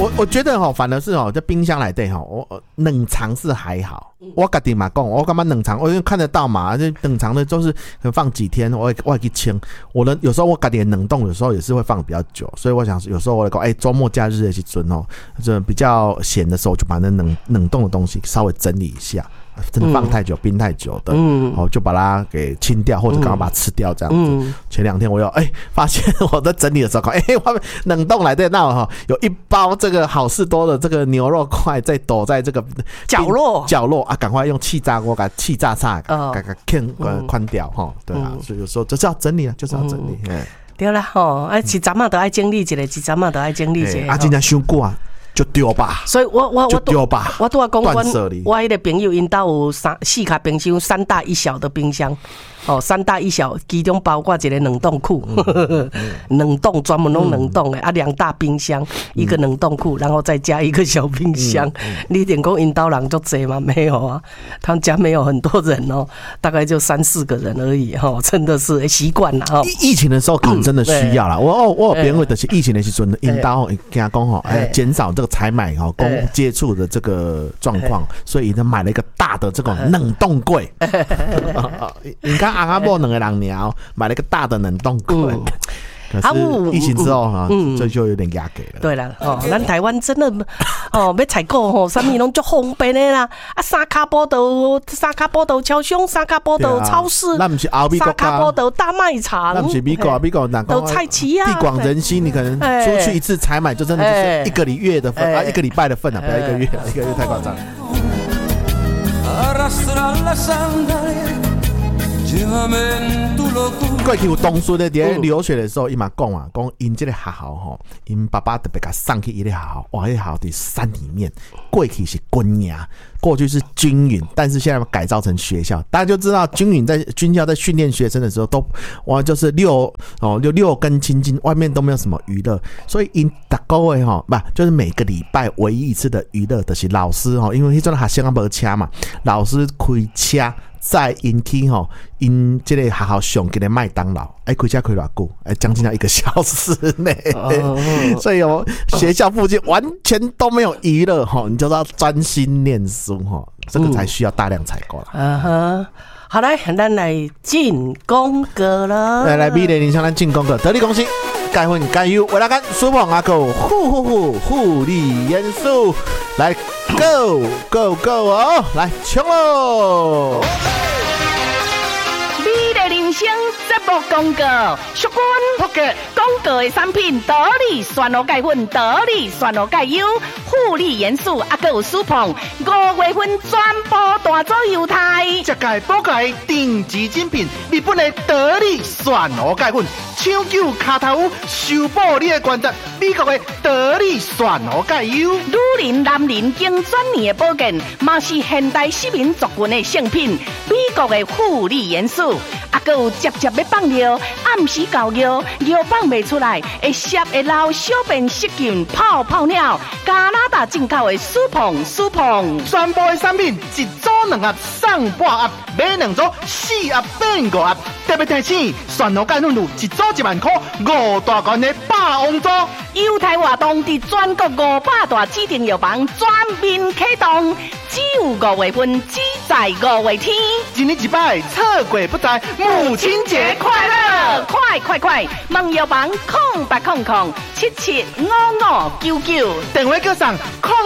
我觉得反而是这冰箱来对我冷藏是还好，我自己嘛讲，我干嘛冷藏？我因为看得到嘛，这冷藏的都是可能放几天，我会去清。有时候我自己冷冻，有时候也是会放比较久，所以我想有时候我讲，周末假日的时候这比较闲的时候，就把那冷冻的东西稍微整理一下。真的放太久、冰太久的，就把它给清掉，或者刚刚把它吃掉这样子。前2天我发现我在整理的时候，外面冷冻来的那有一包这个好事多的这个牛肉块在躲在这个角落啊，赶快用气炸锅给它气炸炸，给它宽掉对啊，所以有时候就是要整理啊，就是要整理。 对啦一阵仔都爱整理一下，一阵仔都爱整理一下。 真正伤久啊。就丢吧， 所以我丢吧。 我都要讲，我迄个朋友因家有4卡冰箱，3大1小的冰箱，3大1小，其中包括一个冷冻库，冷冻专门弄冷冻的2大冰箱，一个冷冻库，然后再加一个小冰箱。你点讲因家人就多吗？没有啊，他们家没有很多人大概就3、4个人而已真的是习惯了疫情的时候可能真的需要啦。我有朋友就是疫情的时阵，因家跟他讲减少这个采买公接触的这个状况，所以他买了一个大的这种冷冻柜。你看阿伯2个人鸟买了一个大的冷冻柜。可是疫情之后这就有点压给了。 对了咱台湾真的要采购什么拢足方便的啦！3卡波豆超商，3卡波豆超市， 那不是欧美国家，3 卡波豆大卖场， 那不是美国都菜齐啊， 地广人稀，你可能出去一次采买就真的就是1个月的份1个礼拜的份不要1个月，1个月太夸张。过去有同事咧伫留学的时候，伊嘛讲因这个学校因爸爸特别给他送去一个学校，哇，那学校在山里面，过去是军营，过去是军营，但是现在改造成学校，大家就知道军校在训练学生的时候都就是六根清净，外面都没有什么娱乐，所以因每个月就是每个礼拜唯一一次的娱乐就是老师因为迄阵学生没车嘛，老师开车。在因去因这个学校上给的麦当劳，开车开多久？将近要1个小时内，所以学校附近完全都没有娱乐你就是要专心念书这个才需要大量采购了。 好来，咱来进广告了。 来，美丽林向咱进广告，得力恭喜！钙粉钙油，为了干舒胖阿狗护理元素，来 go 来冲喽！ 美丽人生节目广告，淑君福格广告的产品得力酸露钙粉、得力酸露钙油、护理元素，还有舒胖，5月份全部大做优待。 这届补钙定级精品，日本的得力酸露钙粉，抢救卡头修补你的关节，美国的得力酸露钙油， 女人、男人经专业的保健，嘛是现代市民族群的圣品。美国的护理元素，还有接要放尿，暗时搞尿放不出来，会涩会流小便失禁泡尿。加拿大进口的舒胖， 全部的产品一组2盒送半盒，买2组4盒变5盒。特别提醒，酸露钙粉乳一组1万块，5大罐的霸王组。 优待活动伫全国500大指定药房全面启动，只有5月份，只在5月天。 一年一摆，错过不再。母亲节快乐！ 快！问药房0800775599， 电话叫上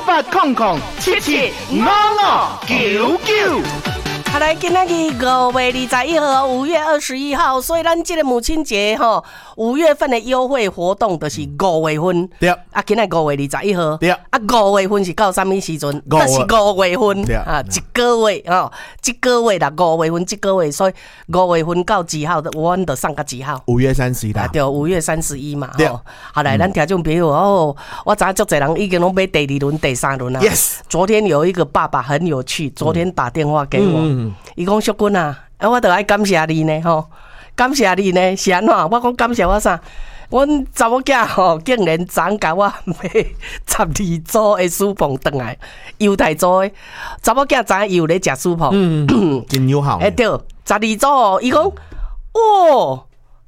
0800775599。 好来，今仔日5月21号、5月21号，所以咱这个母亲节5月份的优惠活动就是5月份。 对今仔5月21号。 对 5月份是到什么时阵？就是5月份一个月这个月啦，5月份这个月，所以5月份到几号的，我们就送到几号？ 5月31啦。 对，5月31嘛。 对。 好来，咱听众朋友我知道足侪人已经拢买第2轮、第3轮啦。 Yes。 昨天有一个爸爸很有趣，昨天打电话给我。伊讲淑君啊，我就爱感谢你呢感谢你呢是安怎？我讲感谢我啥？阮查某囝竟然昨甲我买12组的舒胖回来，犹太组的查某囝昨又咧食舒胖， 真友好。 对，12组伊讲哇，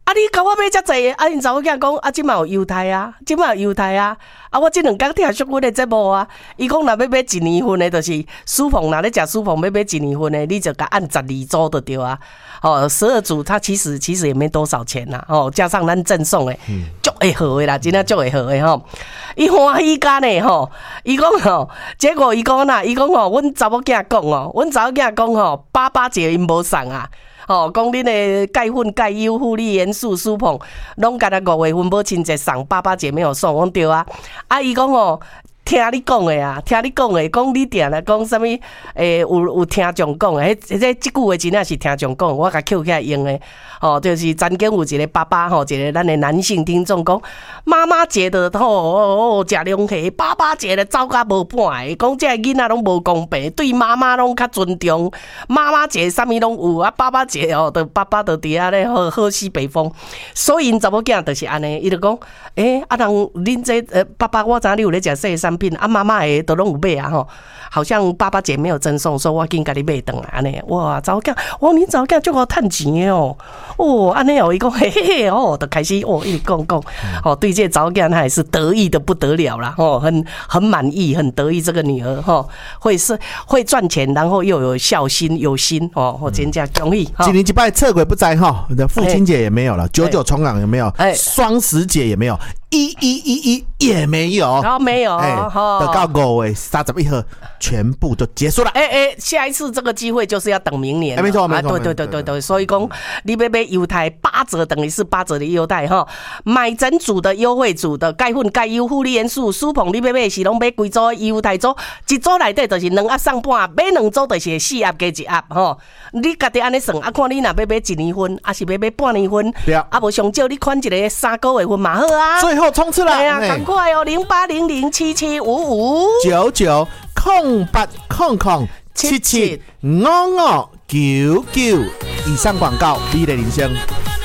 你甲我买遮济，因查某囝讲即嘛有犹太啊，我即2天听淑芬的节目啊，伊讲若要买1年份的，就是舒凤若咧食舒凤要买1年份的，你就甲按12组就对啊。12组它其实也没多少钱啦，加上咱赠送的，足会好的啦，真正足会好的吼。伊欢喜干呢吼，伊讲结果伊讲阮查某囝讲爸爸节因无送啊。讲恁的钙粉、钙优、护理元素、舒捧，拢干那5月份母亲节送，爸爸节没有送，我对啊。伊讲听你讲的，讲你定来讲啥物？有听众讲的，即句话真正是听众讲，我甲捡起来用的。就是曾经有一个爸爸一个咱的男性听众讲，妈妈节的食龙虾，爸爸节的走甲无半个，讲这囡仔拢无公平，对妈妈拢较尊重，妈妈节啥物拢有啊，爸爸节就爸爸就伫遐咧喝西北风，所以因查某囝就是安尼，伊就讲，人恁这爸爸我知影你有咧食这产品，妈妈的都拢有买啊好像爸爸节没有赠送，所以我紧甲你买回来安尼，哇，查某囝，恁查某囝足好趁钱的安尼伊讲嘿嘿嘿就开始一直讲，对这查某囝他也是得意的不得了啦，很满意，很得意这个女儿会赚钱，然后又有孝心有心我真正恭喜。 今年一摆测鬼不知父亲节也没有了，99重阳也没有，双十节也没有，1111也没有， 然后没有到5月31号全部都结束了。 下一次这个机会就是要等明年。 没错， 对，所以讲你要买犹太8折，等于是8折的优待买整组的优惠组的钙粉、钙优、护理元素、舒捧，你要买是拢买几组犹太组，一组内底就是2盒送半，买2组就是4盒加1盒你家己安尼算，看你若要买1年份，还是要买半年份，无上少你款一个3个月份嘛好啊。 最后冲刺了， 赶快0800775599 0800775599。以上广告，你的铃声。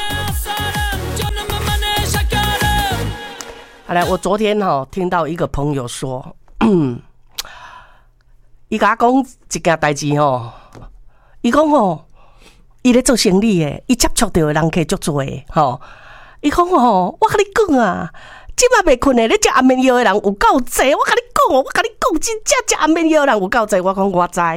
好来，我昨天听到一个朋友说，伊甲我讲一件代志伊讲伊咧做生意诶，伊接触到的人客足多诶伊讲我甲你讲啊，即摆袂困诶，咧食安眠药诶人有够济，我甲你讲，真正食安眠药诶人有够济。我讲我知，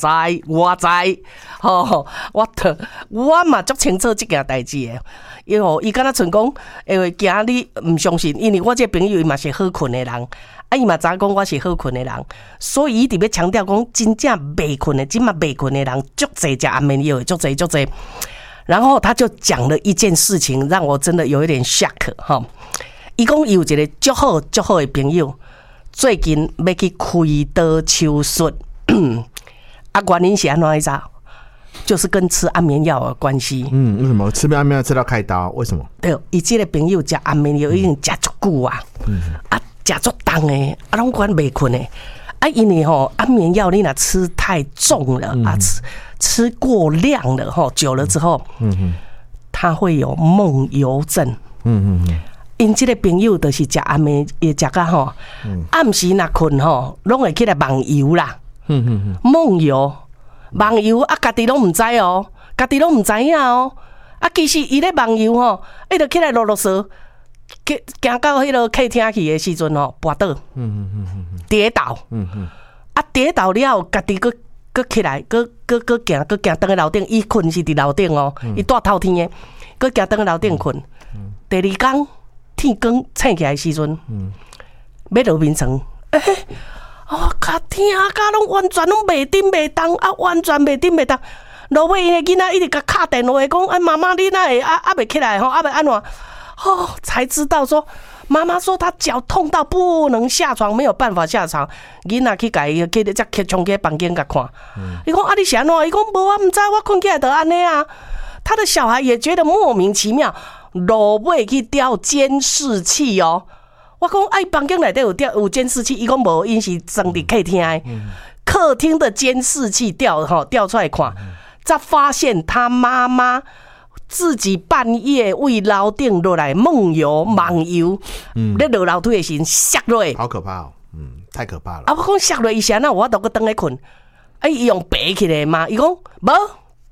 我嘛足清楚即件代志诶。因为伊敢若像讲，惊你毋相信，因为我这个朋友伊嘛是好困诶人，伊嘛知影讲我是好困诶人，所以伊特别强调讲，真正袂困诶，即嘛袂困诶人足济食安眠药，足济。然后他就讲了一件事情，让我真的有一点 shock 伊讲有一个足好的朋友，最近要去开刀手术，原因是安怎知？就是跟吃安眠药有关系。 为什么吃安眠药吃到开刀？为什么？ 对，伊这个朋友食安眠药已经食足久啊，食足重诶，拢管袂困诶。因为安眠药你若吃太重了吃过量了久了之后，他会有梦游症。因这个朋友就是食安眠也食到暗时若困拢会起来梦游啦。梦游家己拢唔知家己拢唔知影其实伊咧梦游伊就起来啰嗦，行到迄个客厅去的时阵跌倒，跌倒，跌倒了后，家己佫起来，佫行登去楼顶，伊困是伫楼顶伊住透天的，佫行登去楼顶困。第2天天光醒起来的时阵，要落眠床，脚疼甲拢完全拢袂顶袂动，完全袂顶袂动。落尾因的囡仔一直甲敲电话讲，妈妈你哪会袂起来袂安怎？才知道说，妈妈说她脚痛到不能下床，没有办法下床。囡仔去甲伊去冲去房间甲看，伊讲你是安怎？伊讲无我唔知，我困起来就安尼啊。他的小孩也觉得莫名其妙，落尾去调监视器我讲房间内底有监视器，伊讲无，因是装伫客厅的，客厅的监视器调出来看，才发现他妈妈自己半夜为楼顶落来梦游，咧落楼梯的时摔落， 好可怕太可怕了。 我讲摔落以前我都搁倒咧困，伊用爬起来嘛，伊讲无。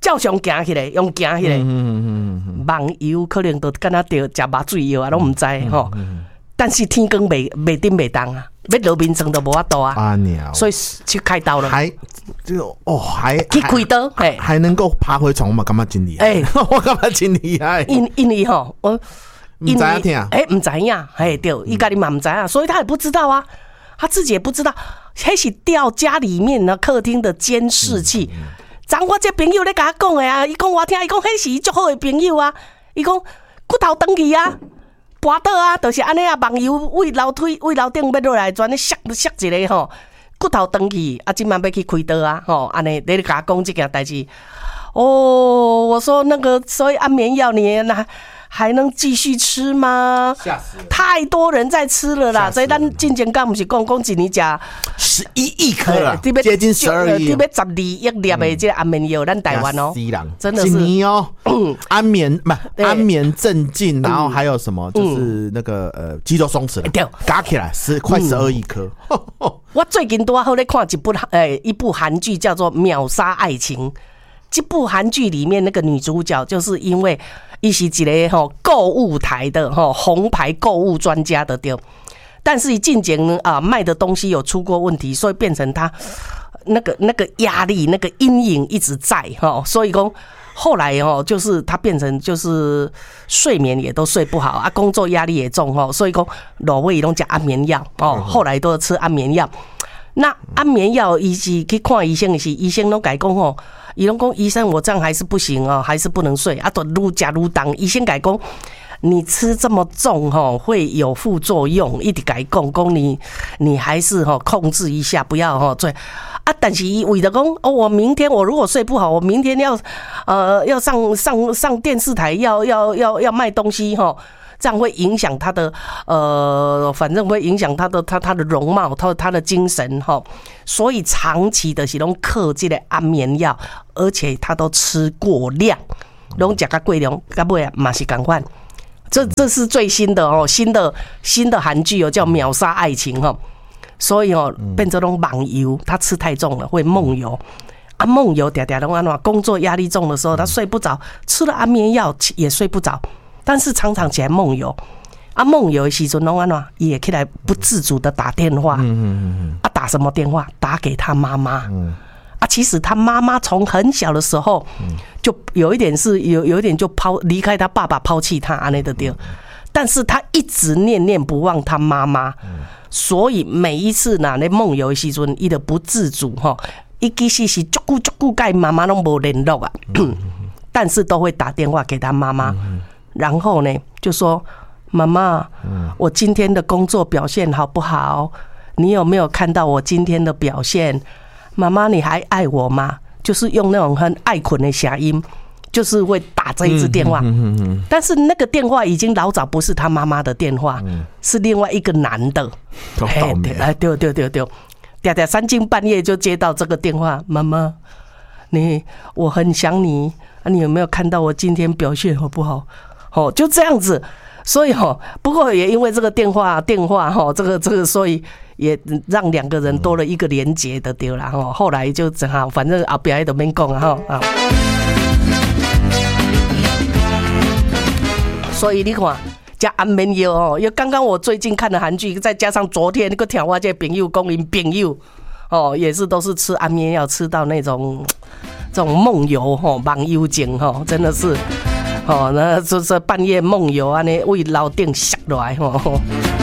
照常行起来，用行起来。梦游可能都敢若着食麻醉药啊，拢毋知吼。但是天光袂顶袂动啊，要落眠床都无法度啊。所以去开刀了。 还这个还去开刀， 还能够爬回床，我感觉真厉害。我感觉真厉害。 因为吼，我唔知影听， 唔知影，对，伊家己嘛唔知影，所以他也不知道啊，他自己也不知道，迄是掉家里面呢客厅的监视器。昨我这朋友咧甲我讲的啊，伊讲我听，伊讲迄是伊足好的朋友啊，伊讲骨头断去啊。跋倒啊，就是安尼啊，梦游为楼顶要落来，转咧摔一个吼，骨头断去啊，今晚要去开刀啊，吼，安尼你甲我讲这件代志。我说那个，所以安眠药你还能继续吃吗？ 吓死！ 太多人在吃了啦，所以咱之前刚不是讲一年吃 11亿颗了，接近12亿， 特别12亿粒的这安眠药，咱台湾哦，真的是一年哦，安眠镇静，然后还有什么就是那个肌肉松弛的，加起来快12亿颗。 我最近多好在看一部韩剧，叫做《秒杀爱情》。这部韩剧里面那个女主角，就是因为伊是一个购物台的红牌购物专家的对，但是近前卖的东西有出过问题，所以变成她那个压力、那个阴影一直在所以讲后来就是她变成就是睡眠也都睡不好啊，工作压力也重所以讲老尾拢吃安眠药后来都吃安眠药。那安眠药伊是去看医生的时，医生拢改讲伊拢讲医生，我这样还是不行还是不能睡啊，都愈吃愈重。医生改讲，你吃这么重会有副作用，一直改讲你还是控制一下，不要醉啊。但是伊为了讲我明天我如果睡不好，我明天要上电视台要卖东西这样会影响他的反正会影响他的容貌，他的精神所以长期的是拢嗑这个安眠药，而且他都吃过量，拢吃到过量，到尾嘛是同款。这是最新的新的韩剧叫《秒杀爱情》所以变成拢梦游，他吃太重了会梦游。啊，梦游常常拢安怎？工作压力重的时候，他睡不着，吃了安眠药也睡不着。但是常常起来梦游，梦游的时阵拢安怎？也起来不自主的打电话，打什么电话？打给他妈妈。其实他妈妈从很小的时候就有一点就离开他爸爸，抛弃他安尼的对。但是他一直念念不忘他妈妈，所以每一次那梦游的时阵，伊就不自主伊其实是足久跟妈妈拢无联络啊，但是都会打电话给他妈妈。然后呢，就说妈妈，我今天的工作表现好不好？你有没有看到我今天的表现？妈妈，你还爱我吗？就是用那种很爱捆的声音，就是会打这一支电话。但是那个电话已经老早不是他妈妈的电话，是另外一个男的。对，嗲3更半夜就接到这个电话，妈妈，我很想你，你有没有看到我今天表现好不好？就这样子，所以不过也因为这个电话这个，所以也让两个人多了一个连结的对啦后来就正好，反正后边都免讲啊所以你看，加安眠药因为刚刚我最近看的韩剧，再加上昨天那个听我这朋友讲，因朋友也是都是吃安眠药，吃到那种这种梦游梦游症真的是。那就是半夜梦游安尼，为楼顶摔落来